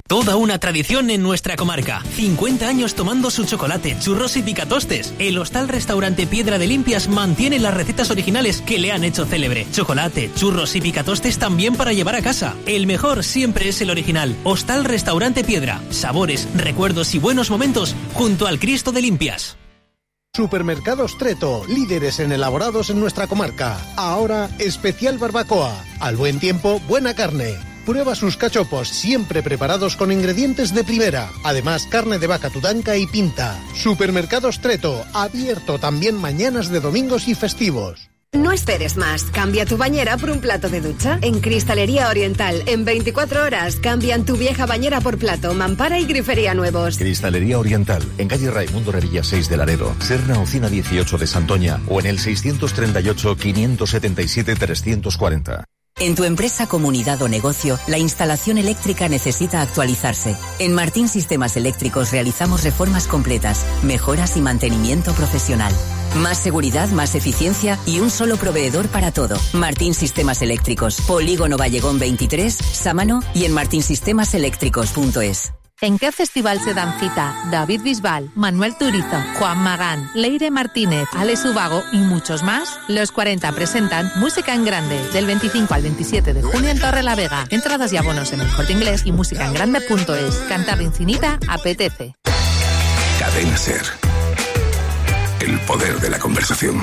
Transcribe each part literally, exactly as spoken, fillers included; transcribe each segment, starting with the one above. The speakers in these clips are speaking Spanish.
Toda una tradición en nuestra comarca. cincuenta años tomando su chocolate, churros y picatostes. El Hostal Restaurante Piedra de Limpias mantiene las recetas originales que le han hecho célebre. Chocolate, churros y picatostes también para llevar a casa. El mejor siempre es el original. Hostal Restaurante Piedra. Sabores, recuerdos y buenos momentos junto al Cristo de Limpias. Supermercados Treto, líderes en elaborados en nuestra comarca. Ahora, especial barbacoa. Al buen tiempo, buena carne. Prueba sus cachopos, siempre preparados con ingredientes de primera. Además, carne de vaca tudanca y pinta. Supermercados Treto, abierto también mañanas de domingos y festivos. No esperes más. Cambia tu bañera por un plato de ducha. En Cristalería Oriental, en veinticuatro horas, cambian tu vieja bañera por plato, mampara y grifería nuevos. Cristalería Oriental, en calle Raimundo Revilla seis de Laredo, Serna Ocina dieciocho de Santoña o en el seiscientos treinta y ocho, quinientos setenta y siete, trescientos cuarenta. En tu empresa, comunidad o negocio, la instalación eléctrica necesita actualizarse. En Martín Sistemas Eléctricos realizamos reformas completas, mejoras y mantenimiento profesional. Más seguridad, más eficiencia y un solo proveedor para todo. Martín Sistemas Eléctricos, Polígono Vallegón veintitrés, Sámano y en martin sistemas eléctricos punto es. ¿En qué festival se dan cita David Bisbal, Manuel Turizo, Juan Magán, Leire Martínez, Alex Ubago y muchos más? Los cuarenta presentan Música en Grande del veinticinco al veintisiete de junio en Torrelavega. Entradas y abonos en El Corte Inglés y música en grande punto es. Cantar infinita apetece. Cadena Ser. El poder de la conversación.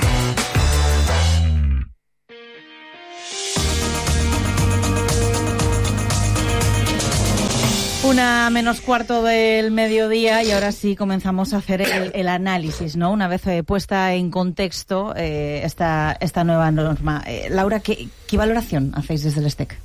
Una menos cuarto del mediodía y ahora sí comenzamos a hacer el, el análisis, ¿no? Una vez eh, puesta en contexto eh, esta, esta nueva norma. Eh, Laura, ¿qué, ¿qué valoración hacéis desde el STEC?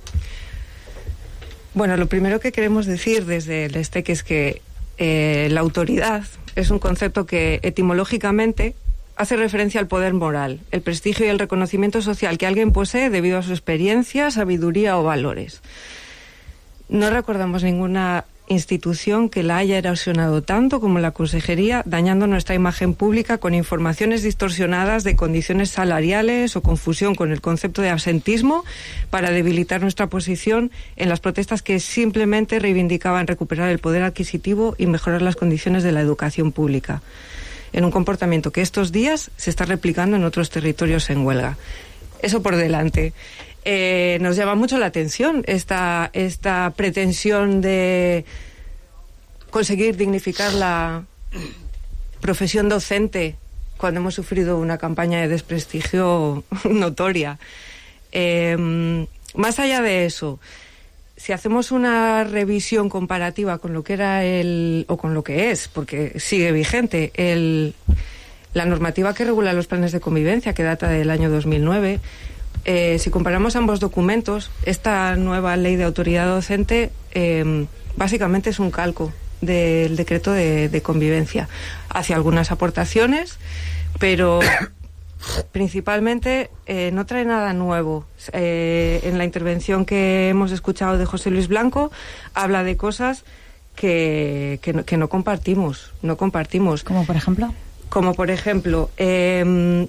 Bueno, lo primero que queremos decir desde el STEC es que eh, la autoridad es un concepto que etimológicamente hace referencia al poder moral, el prestigio y el reconocimiento social que alguien posee debido a su experiencia, sabiduría o valores. No recordamos ninguna institución que la haya erosionado tanto como la Consejería, dañando nuestra imagen pública con informaciones distorsionadas de condiciones salariales o confusión con el concepto de absentismo para debilitar nuestra posición en las protestas que simplemente reivindicaban recuperar el poder adquisitivo y mejorar las condiciones de la educación pública, en un comportamiento que estos días se está replicando en otros territorios en huelga. Eso por delante. Eh, nos llama mucho la atención esta, esta pretensión de conseguir dignificar la profesión docente cuando hemos sufrido una campaña de desprestigio notoria. Eh, más allá de eso, si hacemos una revisión comparativa con lo que era el, o con lo que es, porque sigue vigente, el, la normativa que regula los planes de convivencia, que data del año dos mil nueve, Eh, si comparamos ambos documentos, esta nueva ley de autoridad docente eh, básicamente es un calco del decreto de, de convivencia. Hace algunas aportaciones, pero principalmente eh, no trae nada nuevo. Eh, en la intervención que hemos escuchado de José Luis Blanco, habla de cosas que, que, no, que no compartimos. No compartimos. ¿Como por ejemplo? Como por ejemplo... Eh,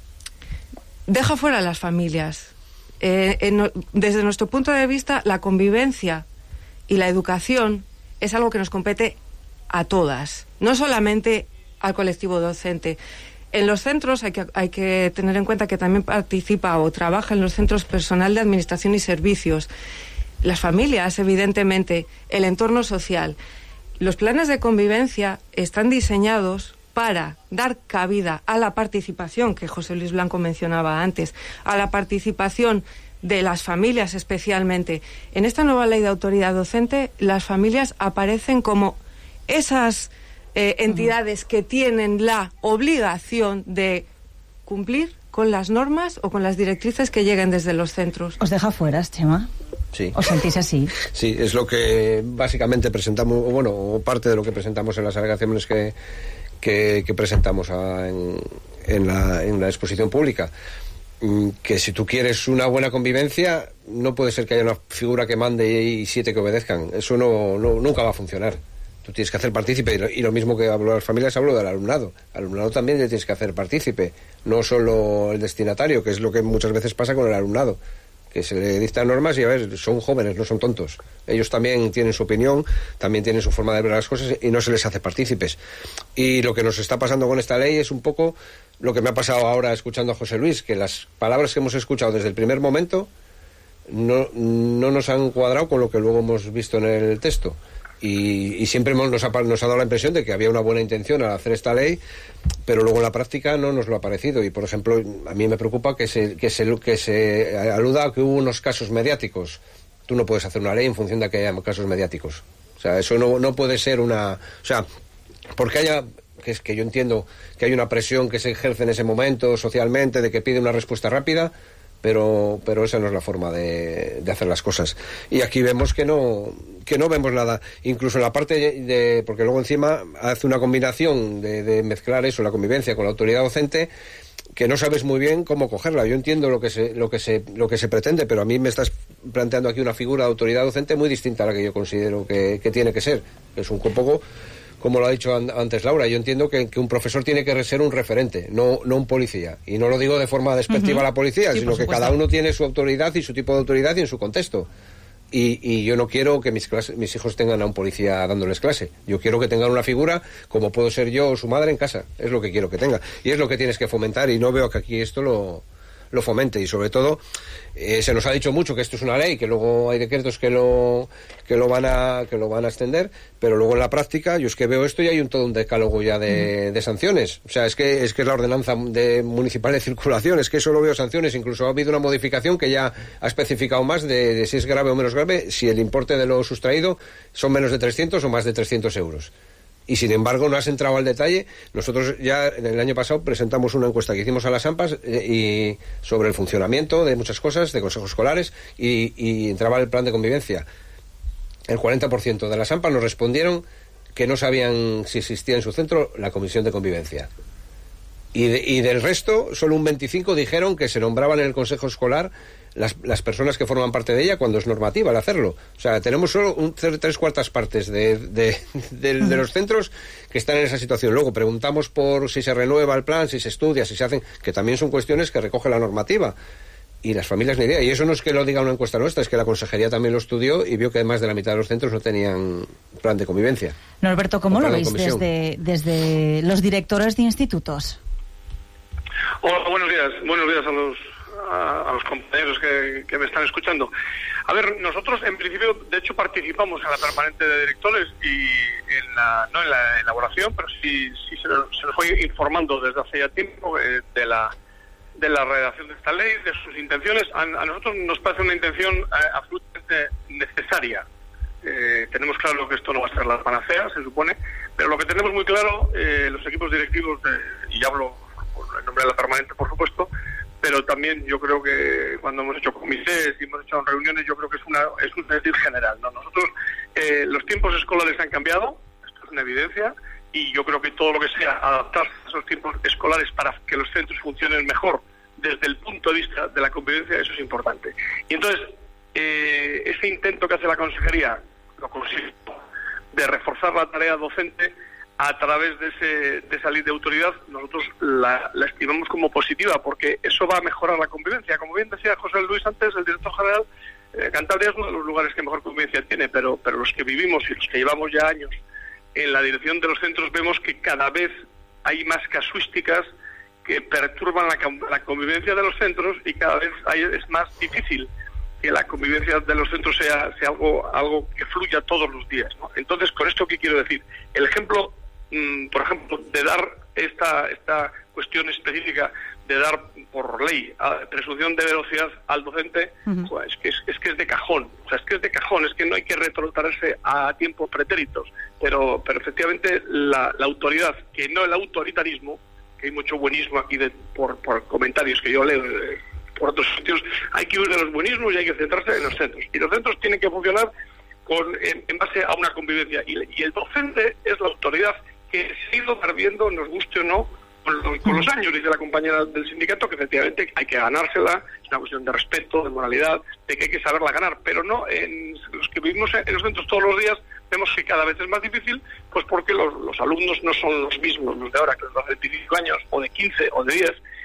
Deja fuera a las familias. Eh, en, desde nuestro punto de vista, la convivencia y la educación es algo que nos compete a todas, no solamente al colectivo docente. En los centros hay que, hay que tener en cuenta que también participa o trabaja en los centros personal de administración y servicios, las familias, evidentemente, el entorno social. Los planes de convivencia están diseñados para dar cabida a la participación, que José Luis Blanco mencionaba antes, a la participación de las familias especialmente. En esta nueva ley de autoridad docente, las familias aparecen como esas eh, entidades que tienen la obligación de cumplir con las normas o con las directrices que lleguen desde los centros. ¿Os deja fuera, Chema? Sí. ¿Os sentís así? Sí, es lo que básicamente presentamos, o bueno, o parte de lo que presentamos en las alegaciones que Que, que presentamos a, en, en, la, en la exposición pública. Que si tú quieres una buena convivencia, no puede ser que haya una figura que mande y siete que obedezcan. Eso no, no nunca va a funcionar. Tú tienes que hacer partícipe, y lo, y lo mismo que hablo de las familias, hablo del alumnado. Al alumnado también le tienes que hacer partícipe, no solo el destinatario, que es lo que muchas veces pasa con el alumnado, que se le dictan normas y, a ver, son jóvenes, no son tontos. Ellos también tienen su opinión, también tienen su forma de ver las cosas y no se les hace partícipes. Y lo que nos está pasando con esta ley es un poco lo que me ha pasado ahora escuchando a José Luis, que las palabras que hemos escuchado desde el primer momento no, no nos han cuadrado con lo que luego hemos visto en el texto. Y, y siempre hemos, nos, ha, nos ha dado la impresión de que había una buena intención al hacer esta ley, pero luego en la práctica no nos lo ha parecido. Y, por ejemplo, a mí me preocupa que se, que se, que se aluda a que hubo unos casos mediáticos. Tú no puedes hacer una ley en función de que haya casos mediáticos. O sea, eso no, no puede ser una... O sea, porque haya... que es que yo entiendo que hay una presión que se ejerce en ese momento socialmente de que pide una respuesta rápida, pero pero esa no es la forma de, de hacer las cosas. Y aquí vemos que no que no vemos nada, incluso en la parte de, porque luego encima hace una combinación de, de mezclar eso, la convivencia con la autoridad docente, que no sabes muy bien cómo cogerla. Yo entiendo lo que se lo que se lo que se pretende, pero a mí me estás planteando aquí una figura de autoridad docente muy distinta a la que yo considero que, que tiene que ser. Es un poco, como lo ha dicho antes Laura, yo entiendo que, que un profesor tiene que ser un referente, no, no un policía. Y no lo digo de forma despectiva uh-huh. a la policía, sí, sino que cada uno tiene su autoridad y su tipo de autoridad y en su contexto. Y, y yo no quiero que mis, clase, mis hijos tengan a un policía dándoles clase. Yo quiero que tengan una figura como puedo ser yo o su madre en casa. Es lo que quiero que tenga. Y es lo que tienes que fomentar, y no veo que aquí esto lo... lo fomente. Y sobre todo eh, se nos ha dicho mucho que esto es una ley, que luego hay decretos que lo que lo van a que lo van a extender, pero luego en la práctica yo es que veo esto y hay un todo un decálogo ya de, de sanciones. O sea, es que es que es la ordenanza de municipal de circulación, es que solo veo sanciones. Incluso ha habido una modificación que ya ha especificado más de, de si es grave o menos grave, si el importe de lo sustraído son menos de trescientos o más de trescientos euros. Y sin embargo no has entrado al detalle. Nosotros ya en el año pasado presentamos una encuesta que hicimos a las AMPAs eh, y sobre el funcionamiento de muchas cosas, de consejos escolares, y, y entraba el plan de convivencia. El cuarenta por ciento de las AMPAs nos respondieron que no sabían si existía en su centro la comisión de convivencia. Y, de, y del resto, solo un veinticinco por ciento dijeron que se nombraban en el consejo escolar las, las personas que forman parte de ella cuando es normativa al hacerlo. O sea, tenemos solo un, tres cuartas partes de, de, de, de los centros que están en esa situación. Luego preguntamos por si se renueva el plan, si se estudia, si se hacen, que también son cuestiones que recoge la normativa. Y las familias ni idea. Y eso no es que lo diga una encuesta nuestra, es que la consejería también lo estudió y vio que más de la mitad de los centros no tenían plan de convivencia. Norberto, ¿cómo lo veis desde, desde los directores de institutos? Hola, buenos días. Buenos días a los a, a los compañeros que, que me están escuchando. A ver, nosotros en principio, de hecho, participamos en la permanente de directores y en la, no en la elaboración, pero sí, sí se, nos, se nos fue informando desde hace ya tiempo eh, de la de la redacción de esta ley, de sus intenciones. A, a nosotros nos parece una intención eh, absolutamente necesaria. Eh, tenemos claro que esto no va a ser la panacea, se supone, pero lo que tenemos muy claro, eh, los equipos directivos, de, y hablo por el nombre de la permanente, por supuesto, pero también yo creo que cuando hemos hecho comités y hemos hecho reuniones, yo creo que es una es un sentir general, ¿no? Nosotros, eh, los tiempos escolares han cambiado, esto es una evidencia, y yo creo que todo lo que sea adaptarse a esos tiempos escolares para que los centros funcionen mejor desde el punto de vista de la convivencia, eso es importante. Y entonces, eh, ese intento que hace la consejería, lo consigue, de reforzar la tarea docente a través de, ese, de esa ley de autoridad, nosotros la, la estimamos como positiva, porque eso va a mejorar la convivencia. Como bien decía José Luis antes, el director general, eh, Cantabria es uno de los lugares que mejor convivencia tiene, pero, pero los que vivimos y los que llevamos ya años en la dirección de los centros vemos que cada vez hay más casuísticas que perturban la, la convivencia de los centros, y cada vez hay, es más difícil que la convivencia de los centros sea, sea algo algo que fluya todos los días, ¿no? Entonces, ¿con esto qué quiero decir? El ejemplo, mmm, por ejemplo, de dar esta esta cuestión específica de dar por ley a presunción de velocidad al docente, uh-huh. pues, es, que es, es que es de cajón, o sea, es que es de cajón, es que no hay que retrotraerse a tiempos pretéritos, pero, pero efectivamente la, la autoridad, que no el autoritarismo, que hay mucho buenismo aquí de, por, por comentarios que yo leo de, por otros sitios, hay que huir de los buenismos y hay que centrarse en los centros, y los centros tienen que funcionar con en, en base a una convivencia, y, y el docente es la autoridad que se ha ido perdiendo, nos guste o no, Con, con los años, dice la compañera del sindicato, que efectivamente hay que ganársela, es una cuestión de respeto, de moralidad, de que hay que saberla ganar, pero no, en los que vivimos en los centros todos los días, vemos que cada vez es más difícil, pues porque los, los alumnos no son los mismos, los de ahora, que los de veinticinco años, o de quince, o de diez,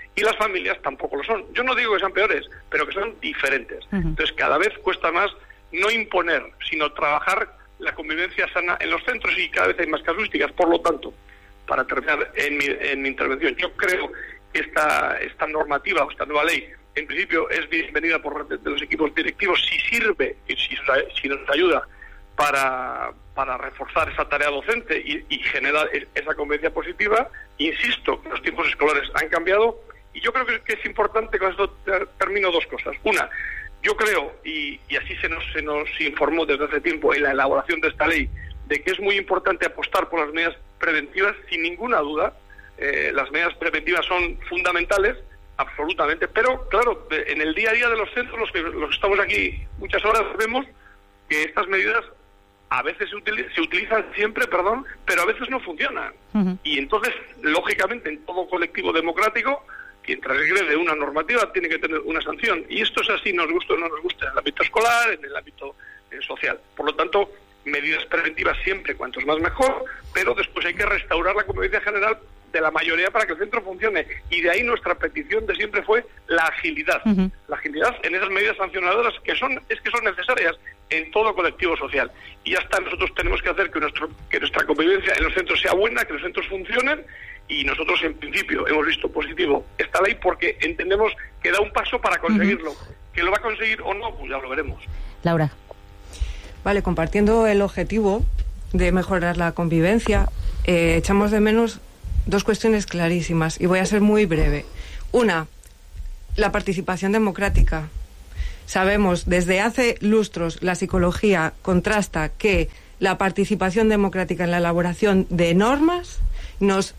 y las familias tampoco lo son. Yo no digo que sean peores, pero que son diferentes. Uh-huh. Entonces cada vez cuesta más no imponer, sino trabajar la convivencia sana en los centros, y cada vez hay más casuísticas. Por lo tanto, para terminar en mi, en mi intervención, yo creo que esta, esta normativa o esta nueva ley, en principio, es bienvenida por de los equipos directivos si sirve, si, si nos ayuda para, para reforzar esa tarea docente y, y generar esa convivencia positiva. Insisto, los tiempos escolares han cambiado, y yo creo que, que es importante, con esto termino, dos cosas. Una, yo creo, y, y así se nos, se nos informó desde hace tiempo en la elaboración de esta ley, de que es muy importante apostar por las medidas preventivas, sin ninguna duda. Eh, las medidas preventivas son fundamentales, absolutamente, pero claro, en el día a día de los centros, los que, los que estamos aquí muchas horas, vemos que estas medidas a veces se, util- se utilizan siempre, perdón, pero a veces no funcionan. Uh-huh. Y entonces, lógicamente, en todo colectivo democrático, quien transgrede una normativa tiene que tener una sanción. Y esto es así, nos gusta o no nos gusta, en el ámbito escolar, en el ámbito eh, social. Por lo tanto, medidas preventivas siempre, cuantos más mejor, pero después hay que restaurar la convivencia general de la mayoría para que el centro funcione, y de ahí nuestra petición de siempre fue la agilidad, uh-huh. la agilidad en esas medidas sancionadoras que son es que son necesarias en todo colectivo social. Y ya está, nosotros tenemos que hacer que nuestro que nuestra convivencia en los centros sea buena, que los centros funcionen, y nosotros en principio hemos visto positivo esta ley porque entendemos que da un paso para conseguirlo. Uh-huh. Que lo va a conseguir o no, pues ya lo veremos. Laura. Vale, compartiendo el objetivo de mejorar la convivencia, eh, echamos de menos dos cuestiones clarísimas, y voy a ser muy breve. Una, la participación democrática. Sabemos, desde hace lustros, la psicología contrasta que la participación democrática en la elaboración de normas nos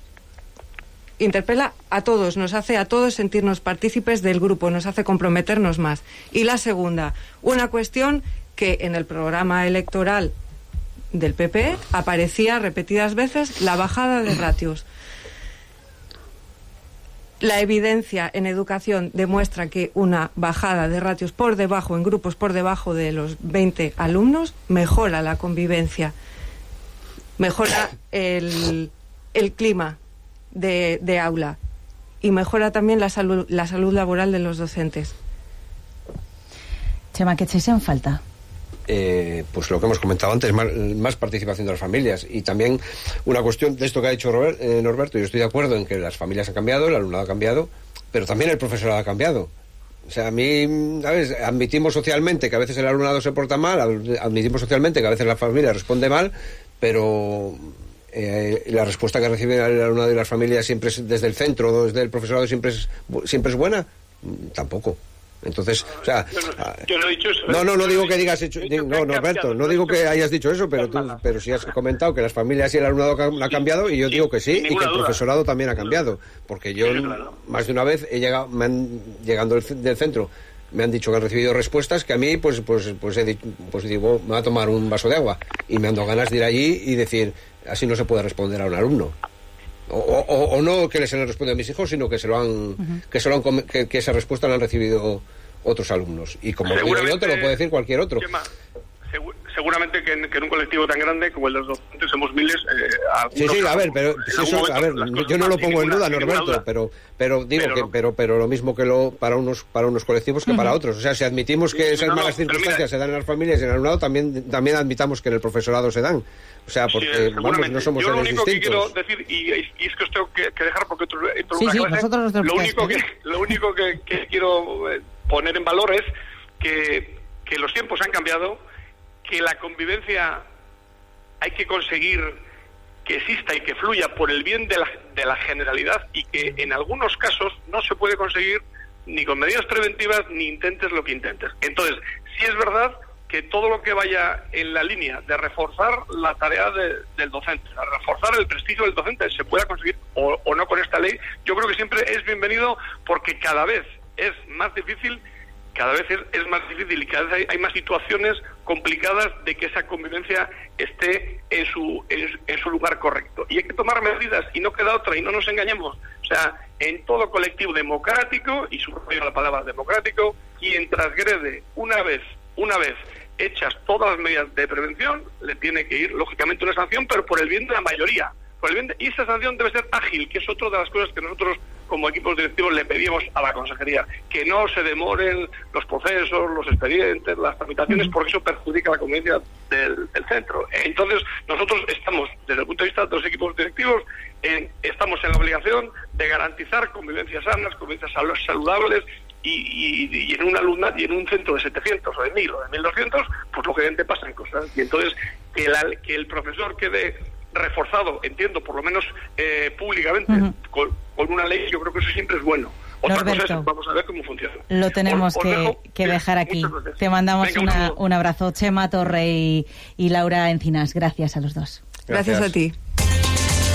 interpela a todos, nos hace a todos sentirnos partícipes del grupo, nos hace comprometernos más. Y la segunda, una cuestión que en el programa electoral del P P aparecía repetidas veces, la bajada de ratios. La evidencia en educación demuestra que una bajada de ratios por debajo, en grupos por debajo de los veinte alumnos, mejora la convivencia, mejora el, el clima de, de aula, y mejora también la salud, la salud laboral de los docentes. Chema, ¿qué echáis en falta? Eh, pues lo que hemos comentado antes, más, más participación de las familias, y también una cuestión de esto que ha dicho Robert, eh, Norberto. Yo estoy de acuerdo en que las familias han cambiado, el alumnado ha cambiado, pero también el profesorado ha cambiado. O sea, a mí, ¿sabes? Admitimos socialmente que a veces el alumnado se porta mal, admitimos socialmente que a veces la familia responde mal, pero eh, la respuesta que recibe el alumnado y las familias siempre es, desde el centro, desde el profesorado, siempre es, siempre es buena. Tampoco. Entonces, o sea, yo no, yo no he dicho eso. No, no, no digo que digas hecho, digo, no, Norberto, no digo que hayas dicho eso, pero tú, pero sí has comentado que las familias y el alumnado ha cambiado, y yo digo que sí, y que el profesorado también ha cambiado, porque yo más de una vez he llegado, me han, llegando del centro, me han dicho que han recibido respuestas que a mí, pues, pues, pues he dicho, pues digo, me voy a tomar un vaso de agua, y me han dado ganas de ir allí y decir, así no se puede responder a un alumno. O, o, o no que les han respondido a mis hijos, sino que se lo han, uh-huh. que, se lo han que, que esa respuesta la han recibido otros alumnos. Y como lo digo yo, te lo puede decir cualquier otro. Chema, segu- seguramente que en, que en un colectivo tan grande como el de los docentes somos miles. Eh, sí, sí, a ver, pero si eso, a ver, yo no lo pongo en duda, Norberto, pero, pero digo pero, que, pero, pero lo mismo que lo para unos para unos colectivos que uh-huh. para otros. O sea, si admitimos que esas no, malas no, circunstancias mira, se dan en las familias y en el alumnado, también también admitamos que en el profesorado se dan. O sea, porque sí, vamos, no somos yo lo único distintos. que quiero decir, y, y es que os tengo que, que dejar porque entro en sí, una sí, clase, nosotros nos lo único que lo único que, que quiero eh, poner en valor es que, que los tiempos han cambiado, que la convivencia hay que conseguir que exista y que fluya por el bien de la, de la generalidad, y que en algunos casos no se puede conseguir ni con medidas preventivas ni intentes lo que intentes. Entonces, sí es verdad que todo lo que vaya en la línea de reforzar la tarea de, del docente, de reforzar el prestigio del docente, se pueda conseguir o, o no con esta ley, yo creo que siempre es bienvenido, porque cada vez es más difícil, cada vez es, es más difícil y cada vez hay, hay más situaciones complicadas de que esa convivencia esté en su, en, en su lugar correcto. Y hay que tomar medidas, y no queda otra, y no nos engañemos. O sea, en todo colectivo democrático, y subrayo la palabra democrático, quien transgrede una vez, una vez hechas todas las medidas de prevención, le tiene que ir, lógicamente, una sanción, pero por el bien de la mayoría. Por el bien de, y esa sanción debe ser ágil, que es otra de las cosas que nosotros como equipos directivos, le pedimos a la consejería que no se demoren los procesos, los expedientes, las tramitaciones, porque eso perjudica la convivencia del, del centro. Entonces, nosotros estamos, desde el punto de vista de los equipos directivos, en, estamos en la obligación de garantizar convivencias sanas, convivencias saludables, y, y, y en un alumnado y en un centro de setecientos o de mil o de mil doscientos, pues lógicamente pasan cosas. Y entonces, que, la, que el profesor quede reforzado, entiendo, por lo menos eh, públicamente, uh-huh. con, con una ley, yo creo que eso siempre es bueno. Otra Norberto, cosa es, vamos a ver cómo funciona. Lo tenemos os, os que, dejo, que dejar aquí. Te mandamos Venga, una, un, un abrazo, Chema Torre y, y Laura Encinas. Gracias a los dos. Gracias, Gracias a ti.